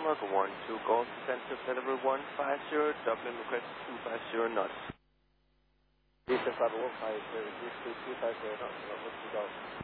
America 12 Golf Center, Federal 150, Dublin request 250 knots. Eastern Federal 150, 250 knots, Golf.